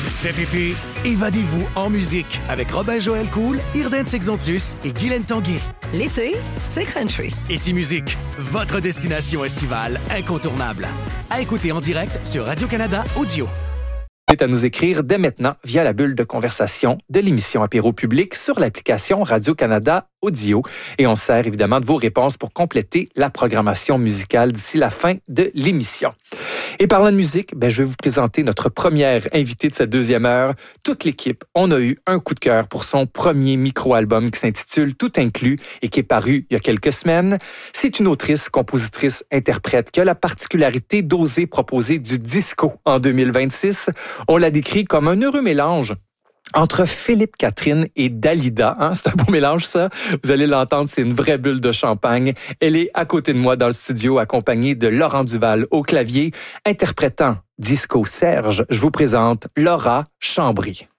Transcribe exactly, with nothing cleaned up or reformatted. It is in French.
Cet été, évadez-vous en musique avec Robin-Joël Cool, Irden Sexontus et Guylaine Tanguay. L'été, c'est country. Ici Musique, votre destination estivale incontournable. À écouter en direct sur Radio-Canada Audio. À nous écrire dès maintenant via la bulle de conversation de l'émission Apéro Public sur l'application Radio-Canada Audio. Et on sert évidemment de vos réponses pour compléter la programmation musicale d'ici la fin de l'émission. Et parlant de musique, ben, je vais vous présenter notre première invitée de cette deuxième heure. Toute l'équipe, on a eu un coup de cœur pour son premier micro-album qui s'intitule Tout inclus et qui est paru il y a quelques semaines. C'est une autrice, compositrice, interprète qui a la particularité d'oser proposer du disco en deux mille vingt-six. On la décrit comme un heureux mélange entre Philippe Catherine et Dalida. Hein? C'est un beau mélange, ça. Vous allez l'entendre, c'est une vraie bulle de champagne. Elle est à côté de moi dans le studio, accompagnée de Laurent Duval au clavier, interprétant Disco Serge. Je vous présente Laura Chambry.